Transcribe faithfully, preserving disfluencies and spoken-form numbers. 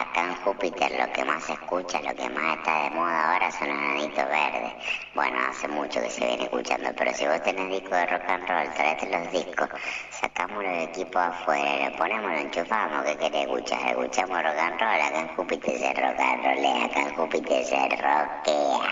acá en Júpiter lo que más se escucha, lo que más está de moda ahora son los Enanitos Verdes. Bueno, hace mucho que se viene escuchando, pero si vos tenés disco de rock and roll, traete los discos, sacamos los equipos afuera, lo ponemos, lo enchufamos, ¿qué querés escuchar? Escuchamos rock and roll, acá en Júpiter se rock and roll, acá en Júpiter se rockea.